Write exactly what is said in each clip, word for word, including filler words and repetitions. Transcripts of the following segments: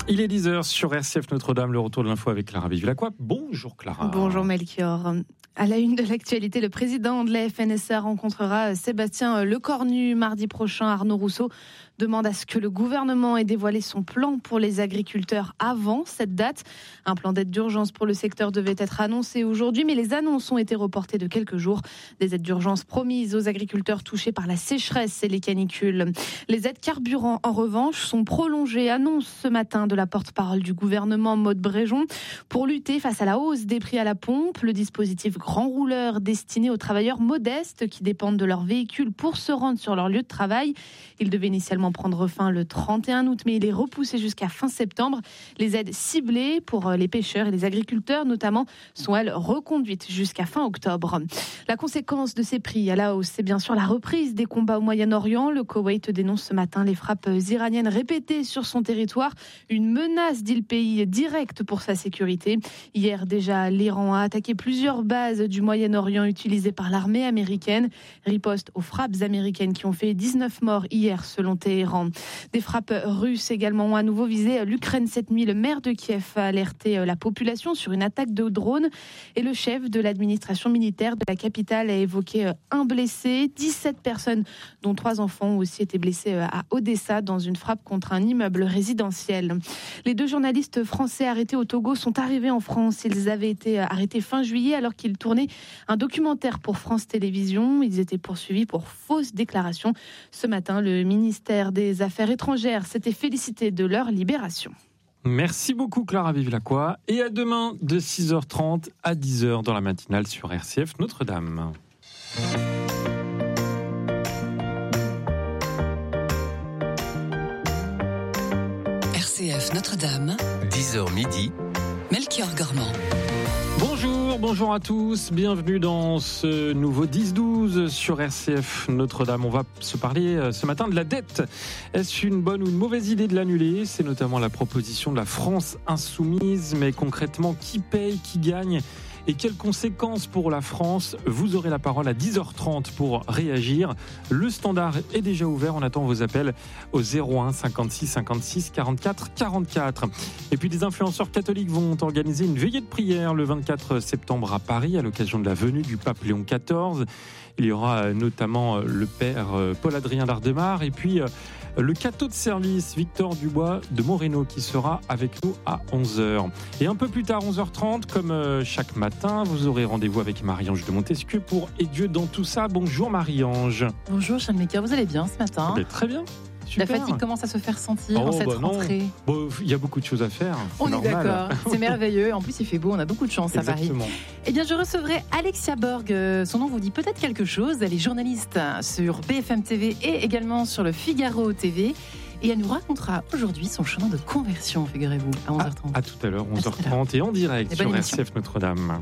Il est dix heures sur R C F Notre-Dame, le retour de l'info avec Clara Vive-Lacqua. Bonjour Clara. Bonjour Melchior. À la une de l'actualité, le président de la F N S A rencontrera Sébastien Lecornu mardi prochain. Arnaud Rousseau demande à ce que le gouvernement ait dévoilé son plan pour les agriculteurs avant cette date. Un plan d'aide d'urgence pour le secteur devait être annoncé aujourd'hui, mais les annonces ont été reportées de quelques jours. Des aides d'urgence promises aux agriculteurs touchés par la sécheresse et les canicules. Les aides carburant, en revanche, sont prolongées, annonce ce matin de la porte-parole du gouvernement, Maud Bréjon. Pour lutter face à la hausse des prix à la pompe, le dispositif grand rouleur destiné aux travailleurs modestes qui dépendent de leur véhicule pour se rendre sur leur lieu de travail. Il devait initialement prendre fin le trente et un août, mais il est repoussé jusqu'à fin septembre. Les aides ciblées pour les pêcheurs et les agriculteurs, notamment, sont elles reconduites jusqu'à fin octobre. La conséquence de ces prix à la hausse, c'est bien sûr la reprise des combats au Moyen-Orient. Le Koweït dénonce ce matin les frappes iraniennes répétées sur son territoire. Une menace, dit le pays, directe pour sa sécurité. Hier déjà, l'Iran a attaqué plusieurs bases du Moyen-Orient utilisées par l'armée américaine. Riposte aux frappes américaines qui ont fait dix-neuf morts hier selon Téhéran. Des frappes russes également ont à nouveau visé l'Ukraine cette nuit. Le maire de Kiev a alerté la population sur une attaque de drone et le chef de l'administration militaire de la capitale a évoqué un blessé. dix-sept personnes, dont trois enfants, ont aussi été blessées à Odessa dans une frappe contre un immeuble résidentiel. Les deux journalistes français arrêtés au Togo sont arrivés en France. Ils avaient été arrêtés fin juillet alors qu'ils tournaient un documentaire pour France Télévisions. Ils étaient poursuivis pour fausses déclarations. Ce matin, le ministère des Affaires étrangères s'était félicité de leur libération. Merci beaucoup Clara Vive-Lacqua et à demain de six heures trente à dix heures dans la matinale sur R C F Notre-Dame. R C F Notre-Dame, dix heures midi, Melchior Gormand. Bonjour, bonjour à tous, bienvenue dans ce nouveau dix douze sur R C F Notre-Dame. On va se parler ce matin de la dette. Est-ce une bonne ou une mauvaise idée de l'annuler ? C'est notamment la proposition de la France insoumise, mais concrètement, qui paye, qui gagne ? Et quelles conséquences pour la France ? Vous aurez la parole à dix heures trente pour réagir. Le standard est déjà ouvert. On attend vos appels au zéro un cinquante-six cinquante-six quarante-quatre quarante-quatre. Et puis des influenceurs catholiques vont organiser une veillée de prière le vingt-quatre septembre à Paris à l'occasion de la venue du pape Léon quatorze. Il y aura notamment le père Paul-Adrien Lardemar et puis le cateau de service Victor Dubois de Moreno qui sera avec nous à onze heures. Et un peu plus tard, onze heures trente, comme chaque matin, vous aurez rendez-vous avec Marie-Ange de Montesquieu pour Et Dieu dans tout ça. Bonjour Marie-Ange. Bonjour Charles Mecker, vous allez bien ce matin ? Eh bien, très bien. Super. La fatigue commence à se faire sentir oh, en cette bah rentrée. Il bon, y a beaucoup de choses à faire. On normal. est d'accord, c'est merveilleux. En plus, il fait beau, on a beaucoup de chance à Exactement. Paris. Eh bien, je recevrai Alexia Borg. Son nom vous dit peut-être quelque chose. Elle est journaliste sur B F M T V et également sur le Figaro T V. Et elle nous racontera aujourd'hui son chemin de conversion, figurez-vous, à onze heures trente. À, à tout à l'heure, onze heures trente et en direct sur R C F Notre-Dame.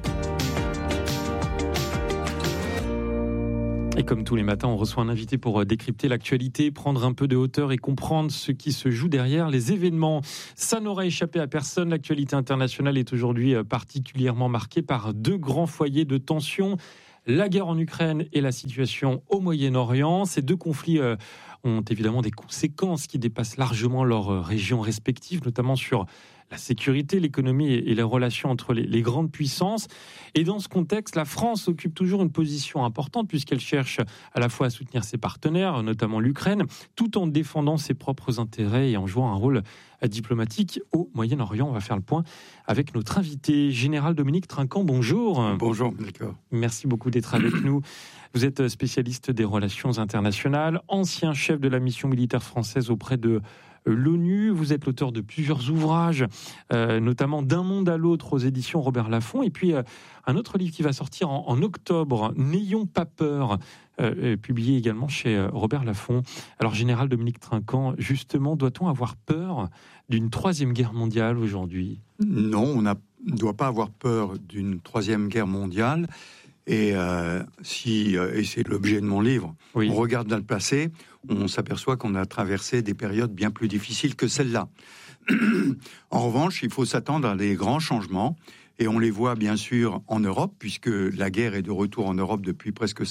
Et comme tous les matins, on reçoit un invité pour décrypter l'actualité, prendre un peu de hauteur et comprendre ce qui se joue derrière les événements. Ça n'aura échappé à personne. L'actualité internationale est aujourd'hui particulièrement marquée par deux grands foyers de tension. La guerre en Ukraine et la situation au Moyen-Orient. Ces deux conflits euh, ont évidemment des conséquences qui dépassent largement leurs régions respectives, notamment sur la sécurité, l'économie et les relations entre les, les grandes puissances. Et dans ce contexte, la France occupe toujours une position importante puisqu'elle cherche à la fois à soutenir ses partenaires, notamment l'Ukraine, tout en défendant ses propres intérêts et en jouant un rôle diplomatique au Moyen-Orient. On va faire le point avec notre invité, Général Dominique Trinquant. Bonjour. Bonjour, Melchior. Merci beaucoup d'être avec nous. Vous êtes spécialiste des relations internationales, ancien chef de la mission militaire française auprès de l'ONU. Vous êtes l'auteur de plusieurs ouvrages, euh, notamment D'un monde à l'autre aux éditions Robert Laffont. Et puis, euh, un autre livre qui va sortir en, en octobre, N'ayons pas peur, euh, publié également chez euh, Robert Laffont. Alors, Général Dominique Trinquant, justement, doit-on avoir peur d'une troisième guerre mondiale aujourd'hui ? Non, on ne doit pas avoir peur d'une troisième guerre mondiale. Et, euh, si, euh, et c'est l'objet de mon livre, oui. On regarde dans le passé, on s'aperçoit qu'on a traversé des périodes bien plus difficiles que celle-là. En revanche, il faut s'attendre à des grands changements, et on les voit bien sûr en Europe, puisque la guerre est de retour en Europe depuis presque cinq ans maintenant, alors qu'on croyait que c'était un continent qui serait exempt de guerre.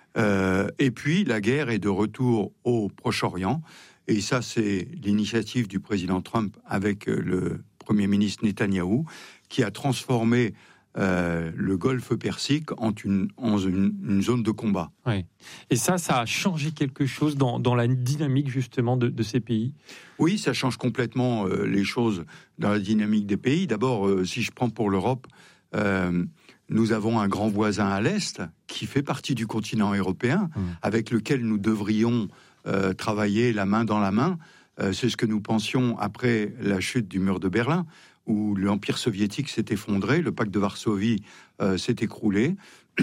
Euh, et puis, la guerre est de retour au Proche-Orient. Et ça, c'est l'initiative du président Trump avec le Premier ministre Netanyahou, qui a transformé euh, le Golfe Persique en une, en une, une zone de combat. Oui. Et ça, ça a changé quelque chose dans, dans la dynamique, justement, de, de ces pays ? Oui, ça change complètement euh, les choses dans la dynamique des pays. D'abord, euh, si je prends pour l'Europe... Euh, Nous avons un grand voisin à l'Est qui fait partie du continent européen, mmh. avec lequel nous devrions euh, travailler la main dans la main. Euh, c'est ce que nous pensions après la chute du mur de Berlin, où l'Empire soviétique s'est effondré, le pacte de Varsovie euh, s'est écroulé.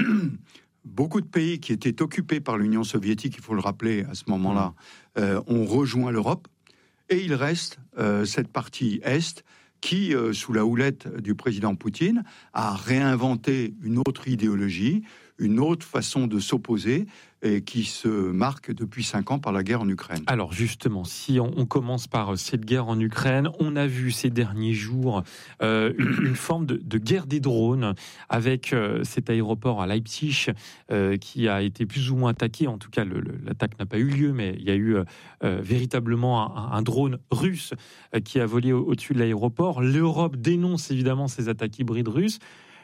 Beaucoup de pays qui étaient occupés par l'Union soviétique, il faut le rappeler à ce moment-là, mmh. euh, ont rejoint l'Europe. Et il reste euh, cette partie Est qui, euh, sous la houlette du président Poutine, a réinventé une autre idéologie, une autre façon de s'opposer, et qui se marque depuis cinq ans par la guerre en Ukraine. Alors justement, si on, on commence par cette guerre en Ukraine, on a vu ces derniers jours euh, une, une forme de, de guerre des drones avec euh, cet aéroport à Leipzig euh, qui a été plus ou moins attaqué. En tout cas, le, le, l'attaque n'a pas eu lieu, mais il y a eu euh, véritablement un, un drone russe euh, qui a volé au, au-dessus de l'aéroport. L'Europe dénonce évidemment ces attaques hybrides russes.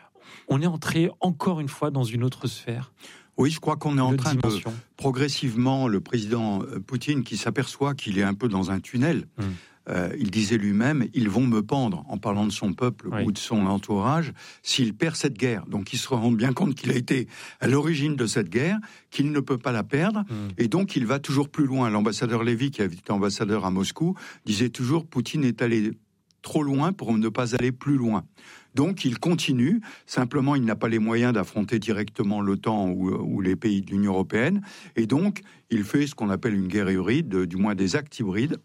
On est entré encore une fois dans une autre sphère. Oui, je crois qu'on est en train dimension. de progressivement, le président Poutine qui s'aperçoit qu'il est un peu dans un tunnel. Mmh. Euh, il disait lui-même, ils vont me pendre, en parlant de son peuple oui. ou de son entourage, s'il perd cette guerre. Donc il se rend bien compte qu'il a été à l'origine de cette guerre, qu'il ne peut pas la perdre, mmh. et donc il va toujours plus loin. L'ambassadeur Lévy, qui avait été ambassadeur à Moscou, disait toujours, Poutine est allé trop loin pour ne pas aller plus loin. Donc il continue, simplement il n'a pas les moyens d'affronter directement l'OTAN ou, ou les pays de l'Union européenne, et donc il fait ce qu'on appelle une guerre hybride, du moins des actes hybrides.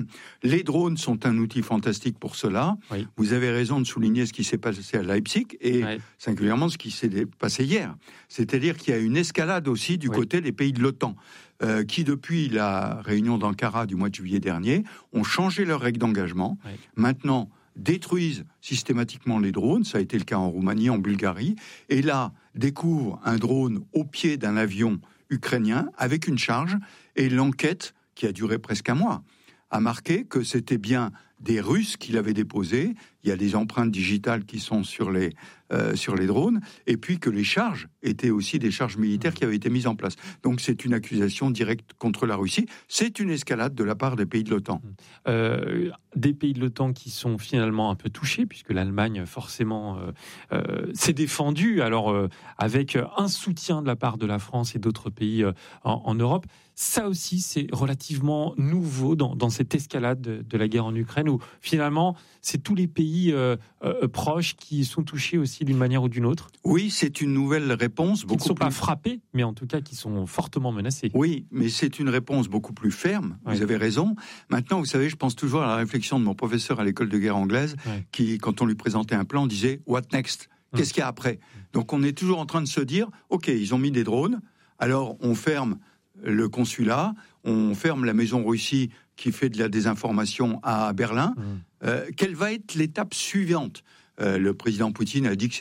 Les drones sont un outil fantastique pour cela. Oui. Vous avez raison de souligner ce qui s'est passé à Leipzig, et oui. singulièrement ce qui s'est passé hier. C'est-à-dire qu'il y a une escalade aussi du oui. côté des pays de l'OTAN, euh, qui depuis la réunion d'Ankara du mois de juillet dernier, ont changé leurs règles d'engagement. Oui. Maintenant, détruisent systématiquement les drones, ça a été le cas en Roumanie, en Bulgarie, et là, découvrent un drone au pied d'un avion ukrainien avec une charge, et l'enquête, qui a duré presque un mois, a marqué que c'était bien des Russes qui l'avaient déposé. Il y a des empreintes digitales qui sont sur les, euh, sur les drones, et puis que les charges étaient aussi des charges militaires qui avaient été mises en place. Donc c'est une accusation directe contre la Russie. C'est une escalade de la part des pays de l'OTAN. Euh, des pays de l'OTAN qui sont finalement un peu touchés, puisque l'Allemagne, forcément, euh, euh, s'est défendue, alors euh, avec un soutien de la part de la France et d'autres pays euh, en, en Europe. Ça aussi, c'est relativement nouveau dans, dans cette escalade de, de la guerre en Ukraine, où finalement, c'est tous les pays euh, euh, proches qui sont touchés aussi d'une manière ou d'une autre. Oui, c'est une nouvelle réponse. Qui ne sont plus... pas frappés, mais en tout cas qui sont fortement menacés. Oui, mais c'est une réponse beaucoup plus ferme, oui. Vous avez raison. Maintenant, vous savez, je pense toujours à la réflexion de mon professeur à l'école de guerre anglaise, oui. qui, quand on lui présentait un plan, disait « What next ?» Qu'est-ce hum. qu'il y a après ? Donc on est toujours en train de se dire « Ok, ils ont mis des drones, alors on ferme le consulat, on ferme la maison Russie qui fait de la désinformation à Berlin. Mmh. Euh, quelle va être l'étape suivante ? euh, Le président Poutine a dit que